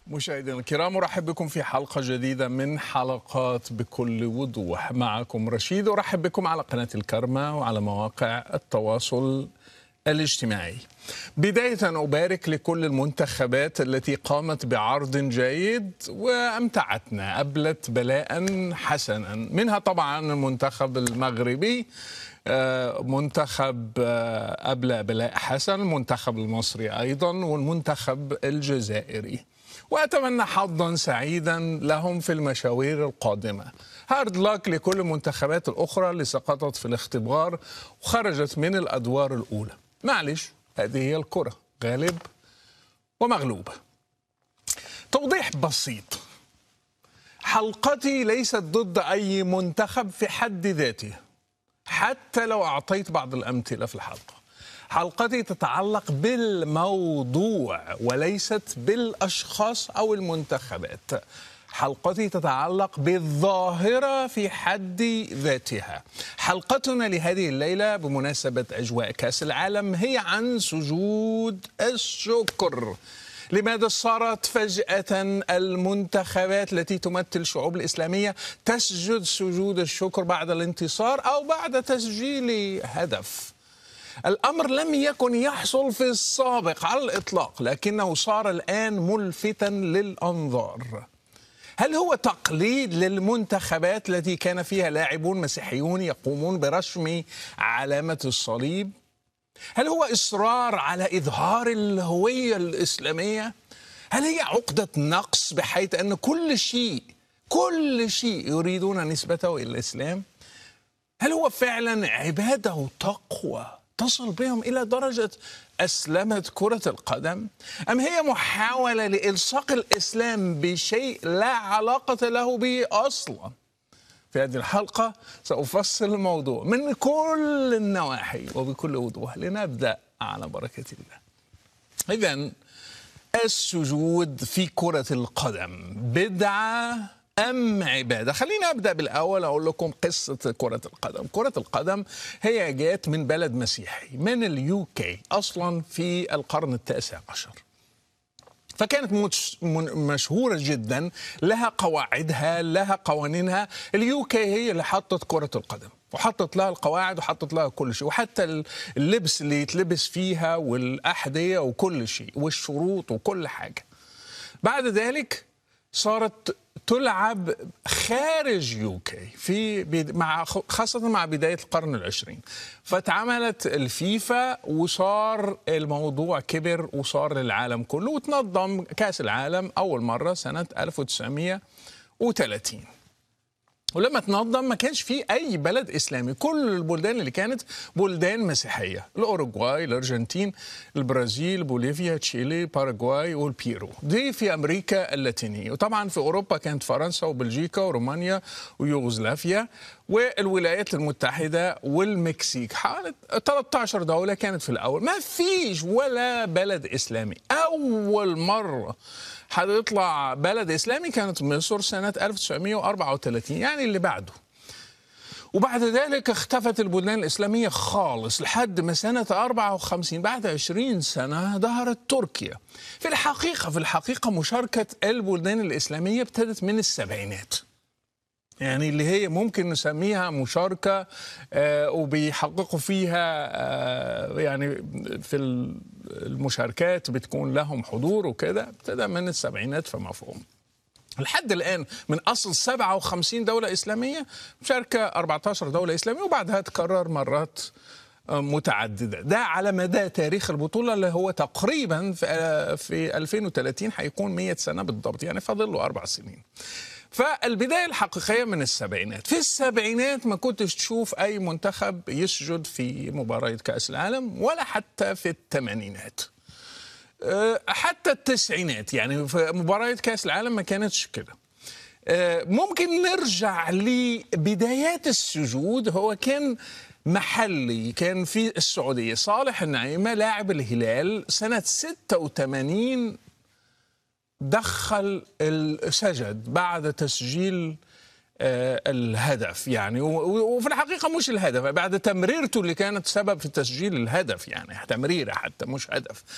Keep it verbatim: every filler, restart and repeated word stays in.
مشاهدينا الكرام، ارحب بكم في حلقه جديده من حلقات بكل وضوح. معكم رشيد، ارحب بكم على قناه الكرمة وعلى مواقع التواصل الاجتماعي. بدايه ابارك لكل المنتخبات التي قامت بعرض جيد وامتعتنا، ابلت بلاء حسنا، منها طبعا المنتخب المغربي، منتخب أبلى بلاء حسن، المنتخب المصري أيضا، والمنتخب الجزائري. وأتمنى حظا سعيدا لهم في المشاوير القادمة. هارد لاك لكل المنتخبات الأخرى اللي سقطت في الاختبار وخرجت من الأدوار الأولى. معلش، هذه هي الكرة، غالب ومغلوب. توضيح بسيط: حلقتي ليست ضد أي منتخب في حد ذاته، حتى لو أعطيت بعض الأمثلة في الحلقة. حلقتي تتعلق بالموضوع وليست بالأشخاص أو المنتخبات. حلقتي تتعلق بالظاهرة في حد ذاتها. حلقتنا لهذه الليلة بمناسبة أجواء كأس العالم هي عن سجود الشكر. لماذا صارت فجأة المنتخبات التي تمثل الشعوب الإسلامية تسجد سجود الشكر بعد الانتصار أو بعد تسجيل هدف؟ الأمر لم يكن يحصل في السابق على الإطلاق، لكنه صار الآن ملفتا للأنظار. هل هو تقليد للمنتخبات التي كان فيها لاعبون مسيحيون يقومون برشم علامة الصليب؟ هل هو إصرار على إظهار الهوية الإسلامية؟ هل هي عقدة نقص بحيث أن كل شيء كل شيء يريدون نسبته إلى الإسلام؟ هل هو فعلا عبادة وتقوى تصل بهم إلى درجة أسلمت كرة القدم؟ أم هي محاولة لإلصاق الإسلام بشيء لا علاقة له به أصلا؟ في هذه الحلقة سأفصل الموضوع من كل النواحي وبكل وضوح. لنبدأ على بركة الله. إذن السجود في كرة القدم بدعة أم عبادة؟ خلينا أبدأ بالأول، أقول لكم قصة كرة القدم. كرة القدم هي جات من بلد مسيحي، من اليو كي أصلا في القرن التاسع عشر، فكانت مشهورة جدا، لها قواعدها، لها قوانينها. اليو كي هي اللي حطت كرة القدم وحطت لها القواعد وحطت لها كل شيء، وحتى اللبس اللي يتلبس فيها والأحذية وكل شيء والشروط وكل حاجة. بعد ذلك صارت تلعب خارج يوكي في مع خاصة مع بداية القرن العشرين، فتعملت الفيفا وصار الموضوع كبر وصار للعالم كله، وتنظم كأس العالم أول مرة سنة ألف وتسعمائة وثلاثين. ولما تنظم ما كانش في أي بلد إسلامي، كل البلدان اللي كانت بلدان مسيحية: الأوروغواي، الأرجنتين، البرازيل، بوليفيا، تشيلي، باراغواي والبيرو. دي في أمريكا اللاتينية. وطبعا في أوروبا كانت فرنسا وبلجيكا ورومانيا ويوغوسلافيا والولايات المتحدة والمكسيك. حوالي ثلاثة عشر دولة كانت في الأول. ما فيش ولا بلد إسلامي. أول مرة هتطلع بلد إسلامي كانت مصر سنة ألف وتسعمائة وأربعة وثلاثين، يعني اللي بعده. وبعد ذلك اختفت البلدان الإسلامية خالص لحد ما سنة أربعة وخمسين، بعد عشرين سنة ظهرت تركيا. في الحقيقة في الحقيقة مشاركة البلدان الإسلامية ابتدت من السبعينات، يعني اللي هي ممكن نسميها مشاركة آه وبيحققوا فيها آه يعني في المشاركات بتكون لهم حضور وكده. ابتدى من السبعينات فمفهوم. لحد الآن من أصل سبعة وخمسين دولة إسلامية مشاركة أربعة عشر دولة إسلامية، وبعدها تكرر مرات متعددة. ده على مدى تاريخ البطولة اللي هو تقريبا في ألفين وثلاثين حيكون مئة سنة بالضبط، يعني فاضل له أربع سنين. فالبداية الحقيقية من السبعينات. في السبعينات ما كنتش تشوف أي منتخب يسجد في مباراة كأس العالم، ولا حتى في الثمانينات، حتى التسعينات، يعني في مباراة كأس العالم ما كانتش كده. ممكن نرجع لبدايات السجود. هو كان محلي، كان في السعودية. صالح النعيمة لاعب الهلال سنة ستة وثمانين دخل السجد بعد تسجيل الهدف، يعني وفي الحقيقة مش الهدف، بعد تمريرته اللي كانت سبب في تسجيل الهدف، يعني تمريره حتى مش هدف.